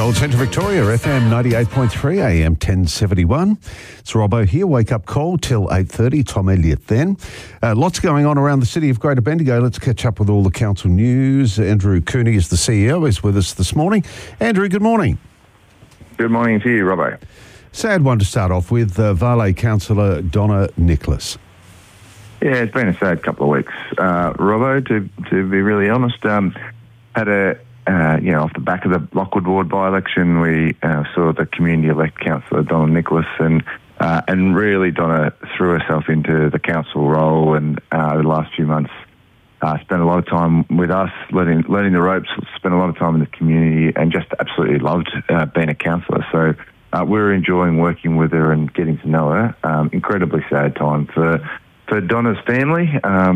Gold Centre Victoria, FM 98.3, AM 1071. It's Robbo here, wake-up call till 8:30, Tom Elliott then. Lots going on around the city of Greater Bendigo. Let's catch up with all the council news. Andrew Cooney is the CEO, is with us this morning. Andrew, good morning. Good morning to you, Robbo. Sad one to start off with, Vale councillor Donna Nicholas. Yeah, it's been a sad couple of weeks. Robbo, to be really honest, had a off the back of the Lockwood Ward by-election, we saw the community-elect councillor Donna Nicholas, and really Donna threw herself into the council role, and the last few months spent a lot of time with us, learning the ropes, spent a lot of time in the community, and just absolutely loved being a councillor. So we're enjoying working with her and getting to know her. Incredibly sad time for Donna's family,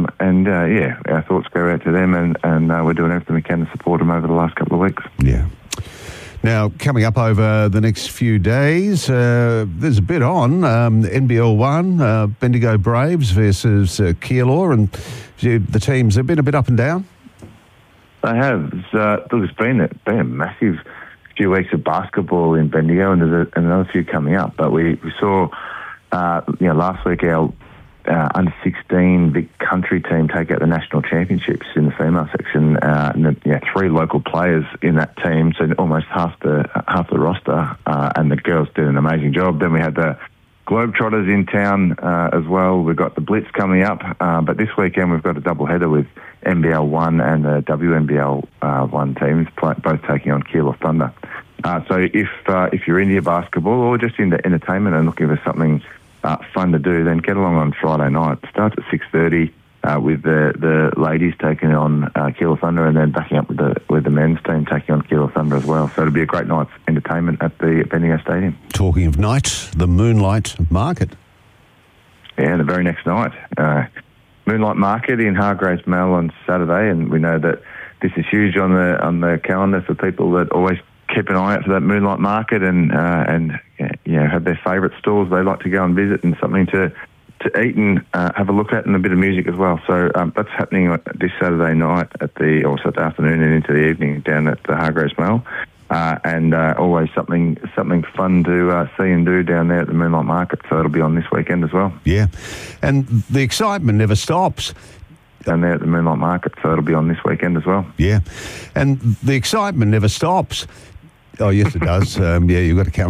our thoughts go out to them, and we're doing everything we can to support them over the last couple of weeks. Yeah. Now, coming up over the next few days, there's a bit on. NBL 1, Bendigo Braves versus Keilor, and the teams have been a bit up and down. They have. It's been a massive few weeks of basketball in Bendigo, and there's another few coming up. But we saw, last week our under 16 big country team take out the national championships in the female section, and three local players in that team, so almost half the roster, and the girls did an amazing job. Then we had the Globetrotters in town as well. We've got the Blitz coming up, but this weekend we've got a double-header with NBL 1 and the WNBL 1 teams, both taking on Keilor Thunder. So if you're into your basketball or just into entertainment and looking for something fun to do, then get along on Friday night. It starts at 6:30 with the ladies taking on Keilor Thunder, and then backing up with the men's team taking on Keilor Thunder as well. So it'll be a great night's entertainment at the Bendigo Stadium. Talking of night, the Moonlight Market. Yeah, the very next night. Moonlight Market in Hargraves Mall on Saturday, and we know that this is huge on the calendar for people that always keep an eye out for that Moonlight Market and have their favourite stores they like to go and visit, and something to eat and have a look at, and a bit of music as well. So that's happening this Saturday night also the afternoon and into the evening down at the Hargraves Mall, and always something fun to see and do down there at the Moonlight Market. So it'll be on this weekend as well. Yeah, and the excitement never stops. Down there at the Moonlight Market, so it'll be on this weekend as well. Yeah, and the excitement never stops. Oh, yes, it does. You've got to count.